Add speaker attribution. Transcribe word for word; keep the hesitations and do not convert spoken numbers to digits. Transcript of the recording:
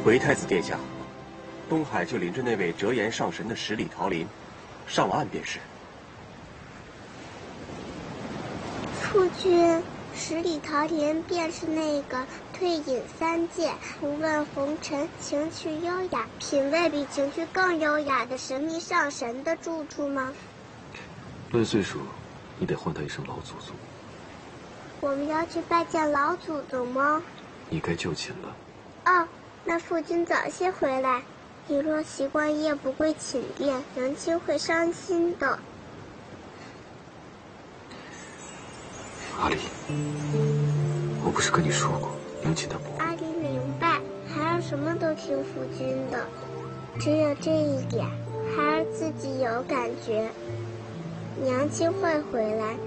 Speaker 1: 回太子殿下，东海就领着那位折颜上神的十里桃林，上了岸便是。
Speaker 2: 夫君，十里桃林便是那个退隐三界、不问红尘、情趣优雅、品味比情趣更优雅的神秘上神的住处吗？
Speaker 3: 论岁数，你得唤他一声老祖宗。
Speaker 2: 我们要去拜见老祖宗吗？
Speaker 3: 你该就寝了。
Speaker 2: 哦，那夫君早些回来。你若习惯夜不归寝殿，娘亲会伤心的。
Speaker 3: 阿离，我不是跟你说过，娘亲她不会。
Speaker 2: 阿离明白，孩儿什么都听夫君的，只有这一点，孩儿自己有感觉。娘亲会回来，